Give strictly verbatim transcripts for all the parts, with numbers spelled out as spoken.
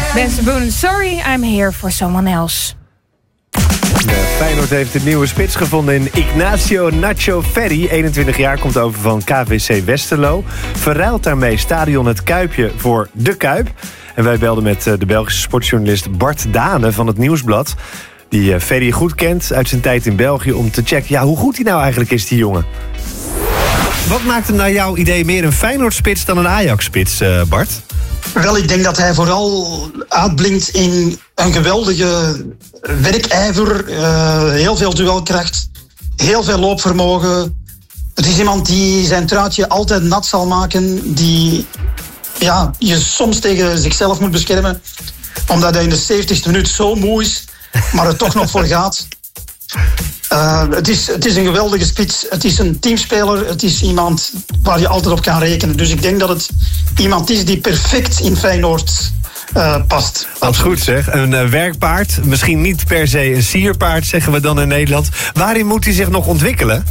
Benson Boone, sorry, I'm here for someone else. De Feyenoord heeft een nieuwe spits gevonden in Ignacio Nacho Ferri. eenentwintig jaar, komt over van K V C Westerlo. Verruilt daarmee stadion Het Kuipje voor De Kuip. En wij belden met de Belgische sportjournalist Bart Dane van het Nieuwsblad, die Ferri goed kent uit zijn tijd in België, om te checken ja, hoe goed hij nou eigenlijk is, die jongen. Wat maakt hem naar jouw idee meer een Feyenoord-spits dan een Ajax-spits, uh, Bart? Wel, ik denk dat hij vooral uitblinkt in een geweldige werkijver, uh, heel veel duelkracht, heel veel loopvermogen. Het is iemand die zijn truitje altijd nat zal maken, die ja, je soms tegen zichzelf moet beschermen, omdat hij in de zeventigste minuut zo moe is, maar er toch nog voor gaat. Uh, het, is, het is een geweldige spits. Het is een teamspeler. Het is iemand waar je altijd op kan rekenen. Dus ik denk dat het iemand is die perfect in Feyenoord uh, past. Dat is goed zeg. Een uh, werkpaard. Misschien niet per se een sierpaard, zeggen we dan in Nederland. Waarin moet hij zich nog ontwikkelen?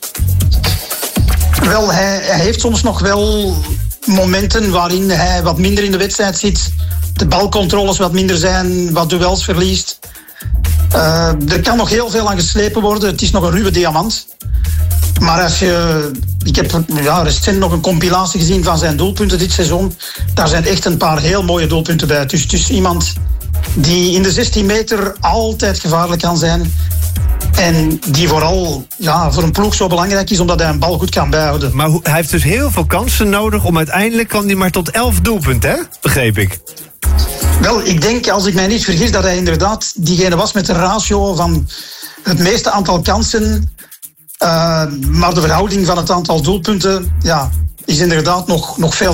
Wel, hij, hij heeft soms nog wel momenten waarin hij wat minder in de wedstrijd zit. De balcontroles wat minder zijn, wat duels verliest. Uh, er kan nog heel veel aan geslepen worden. Het is nog een ruwe diamant. Maar als je... Ik heb ja, recent nog een compilatie gezien van zijn doelpunten dit seizoen. Daar zijn echt een paar heel mooie doelpunten bij. Dus het is iemand die in de zestien meter altijd gevaarlijk kan zijn. En die vooral ja, voor een ploeg zo belangrijk is, omdat hij een bal goed kan bijhouden. Maar hij heeft dus heel veel kansen nodig om uiteindelijk kan hij maar tot elf doelpunten, hè? Begreep ik. Wel, ik denk, als ik mij niet vergis, dat hij inderdaad diegene was met de ratio van het meeste aantal kansen. Uh, maar de verhouding van het aantal doelpunten ja, is inderdaad nog, nog veel